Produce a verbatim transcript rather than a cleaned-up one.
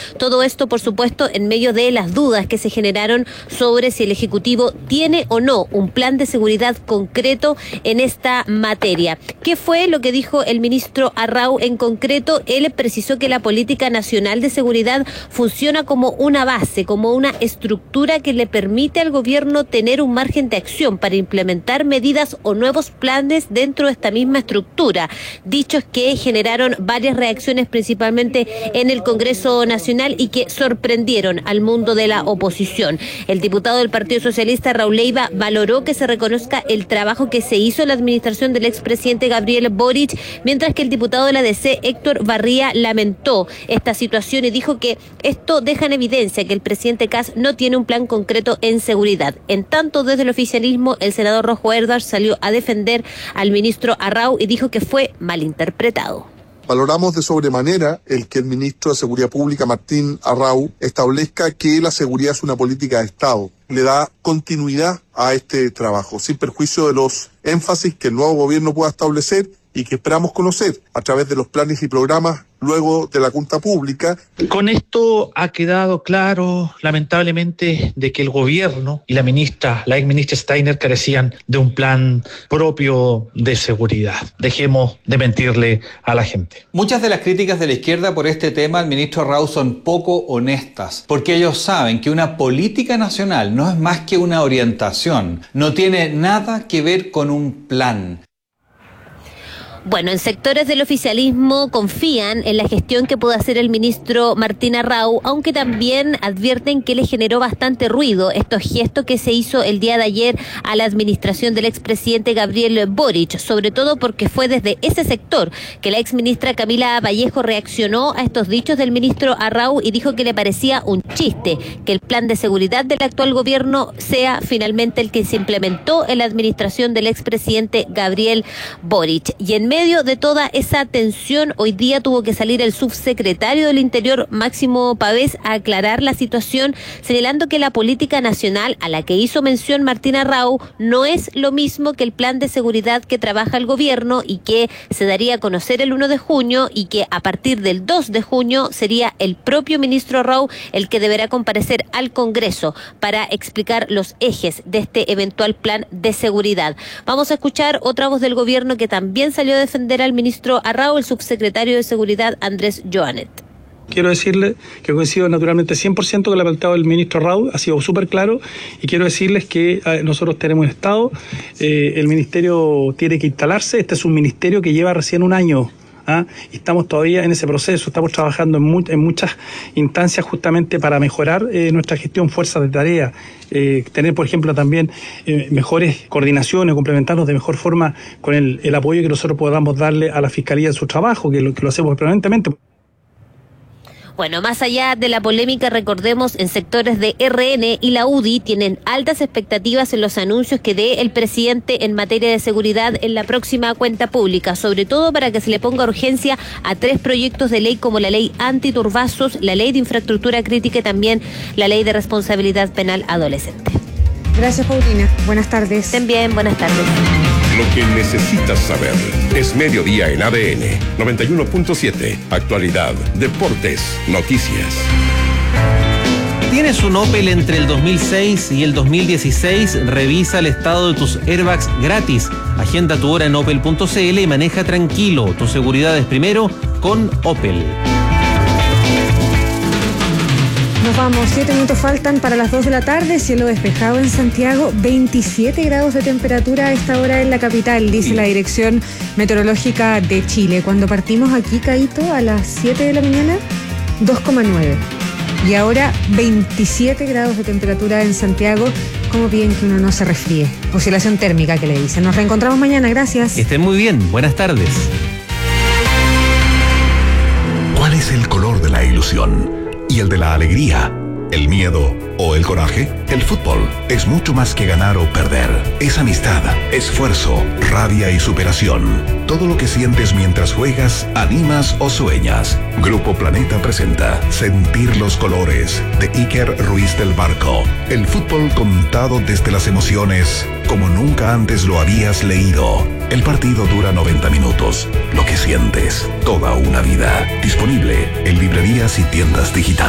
Todo esto, por supuesto, en medio de las dudas que se generaron sobre si el Ejecutivo tiene o no un plan de seguridad concreto en esta materia. ¿Qué fue lo que dijo el ministro Arrau en concreto? Él precisó que la política nacional de seguridad funciona como una base, como una estructura que le permite al gobierno tener un margen de acción para implementar medidas o nuevos planes dentro de esta misma estructura. Dichos que generaron varias reacciones, principalmente en el Congreso Nacional, y que sorprendieron al mundo de la oposición. El diputado del Partido Socialista, Raúl Leiva, valoró que se reconozca el trabajo que se hizo en la administración del expresidente Gabriel Boric, mientras que el diputado de la D C, Héctor Barría, lamentó esta situación y dijo que esto deja en evidencia que el presidente Kast no tiene un plan concreto en seguridad. En tanto, desde el oficialismo, el senador Rojo Herdas salió a defender al ministro Arrau y dijo que fue malinterpretado. Valoramos de sobremanera el que el ministro de Seguridad Pública, Martín Arrau, establezca que la seguridad es una política de Estado. Le da continuidad a este trabajo, sin perjuicio de los énfasis que el nuevo gobierno pueda establecer y que esperamos conocer a través de los planes y programas luego de la Junta Pública. Con esto ha quedado claro, lamentablemente, de que el gobierno y la ministra, la ex ministra Steiner, carecían de un plan propio de seguridad. Dejemos de mentirle a la gente. Muchas de las críticas de la izquierda por este tema al ministro Arrau son poco honestas, porque ellos saben que una política nacional no es más que una orientación, no tiene nada que ver con un plan. Bueno, en sectores del oficialismo confían en la gestión que puede hacer el ministro Martín Arrau, aunque también advierten que le generó bastante ruido estos gestos que se hizo el día de ayer a la administración del expresidente Gabriel Boric, sobre todo porque fue desde ese sector que la exministra Camila Vallejo reaccionó a estos dichos del ministro Arrau y dijo que le parecía un chiste que el plan de seguridad del actual gobierno sea finalmente el que se implementó en la administración del expresidente Gabriel Boric. Y en medio de toda esa tensión, hoy día tuvo que salir el subsecretario del Interior, Máximo Pavés, a aclarar la situación, señalando que la política nacional a la que hizo mención Martín Arrau no es lo mismo que el plan de seguridad que trabaja el gobierno y que se daría a conocer el uno de junio, y que a partir del dos de junio sería el propio ministro Arrau el que deberá comparecer al Congreso para explicar los ejes de este eventual plan de seguridad. Vamos a escuchar otra voz del gobierno que también salió a defender al ministro Arrau, el subsecretario de Seguridad, Andrés Joanet. Quiero decirle que coincido naturalmente cien por ciento con el apartado del ministro Arrau, ha sido súper claro, y quiero decirles que eh, nosotros tenemos un Estado, eh, el ministerio tiene que instalarse, este es un ministerio que lleva recién un año. ¿Ah? Y estamos todavía en ese proceso, estamos trabajando en, mu- en muchas instancias justamente para mejorar eh, nuestra gestión, fuerzas de tarea, eh, tener, por ejemplo, también eh, mejores coordinaciones, complementarnos de mejor forma con el, el apoyo que nosotros podamos darle a la Fiscalía en su trabajo, que lo, que lo hacemos permanentemente. Bueno, más allá de la polémica, recordemos, en sectores de R N y la U D I tienen altas expectativas en los anuncios que dé el presidente en materia de seguridad en la próxima cuenta pública, sobre todo para que se le ponga urgencia a tres proyectos de ley como la ley antiturbazos, la ley de infraestructura crítica y también la ley de responsabilidad penal adolescente. Gracias, Paulina. Buenas tardes. Estén bien, buenas tardes. Lo que necesitas saber es Mediodía en A D N noventa y uno punto siete. Actualidad, deportes, noticias. ¿Tienes un Opel entre el dos mil seis y el dos mil dieciséis? Revisa el estado de tus airbags gratis. Agenda tu hora en opel punto c l y maneja tranquilo. Tu seguridad es primero con Opel. Nos vamos, siete minutos faltan para las dos de la tarde, cielo despejado en Santiago, veintisiete grados de temperatura a esta hora en la capital, dice la Dirección Meteorológica de Chile. Cuando partimos aquí, Caíto, a las siete de la mañana, dos coma nueve. Y ahora veintisiete grados de temperatura en Santiago. ¿Cómo piden que uno no se resfríe? Oscilación térmica que le dicen. Nos reencontramos mañana, gracias. Que estén muy bien, buenas tardes. ¿Cuál es el color de la ilusión? ¿Y el de la alegría? ¿El miedo o el coraje? El fútbol es mucho más que ganar o perder. Es amistad, esfuerzo, rabia y superación. Todo lo que sientes mientras juegas, animas o sueñas. Grupo Planeta presenta Sentir los colores de Iker Ruiz del Barco. El fútbol contado desde las emociones como nunca antes lo habías leído. El partido dura noventa minutos. Lo que sientes, toda una vida. Disponible en librerías y tiendas digitales.